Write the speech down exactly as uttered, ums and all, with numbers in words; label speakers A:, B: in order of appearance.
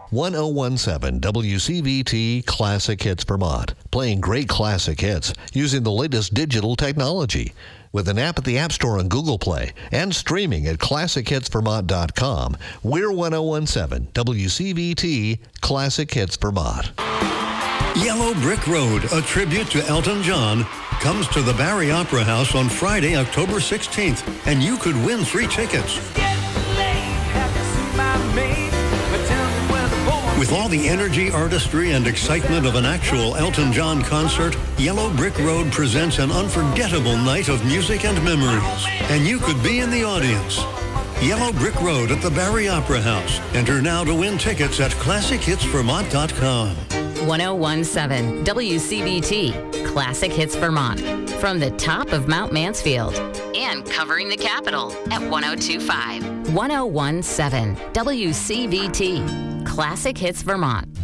A: one oh one seven W C V T Classic Hits Vermont, playing great classic hits using the latest digital technology. With an app at the App Store and Google Play and streaming at classic hits vermont dot com, we're one oh one seven W C V T Classic Hits Vermont.
B: Yellow Brick Road, a tribute to Elton John, comes to the Barry Opera House on Friday, October sixteenth, and you could win free tickets. With all the energy, artistry, and excitement of an actual Elton John concert, Yellow Brick Road presents an unforgettable night of music and memories. And you could be in the audience. Yellow Brick Road at the Barry Opera House. Enter now to win tickets at classic hits vermont dot com.
C: one oh one seven W C V T, Classic Hits Vermont. From the top of Mount Mansfield and covering the capital at one oh two point five. one oh one seven W C V T, Classic Hits Vermont.